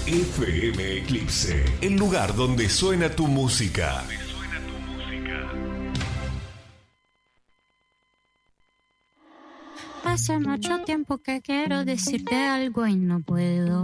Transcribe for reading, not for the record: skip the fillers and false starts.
FM Eclipse, el lugar donde suena tu música. Hace mucho tiempo que quiero decirte algo y no puedo.